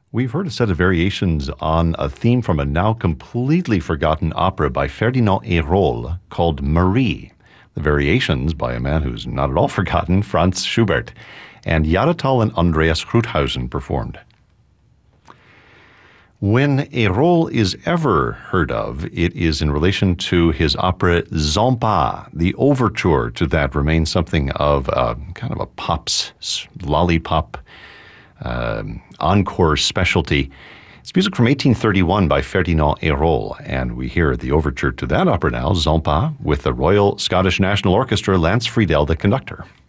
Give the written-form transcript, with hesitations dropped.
We've heard a set of variations on a theme from a now completely forgotten opera by Ferdinand Hérold called Marie. The variations by a man who's not at all forgotten, Franz Schubert, and Yaratal and Andreas Krauthausen performed. When Hérold is ever heard of, it is in relation to his opera Zampa. The overture to that remains something of a kind of a pop's lollipop encore specialty. It's music from 1831 by Ferdinand Hérold, and we hear the overture to that opera now, Zampa, with the Royal Scottish National Orchestra, Lance Friedel, the conductor.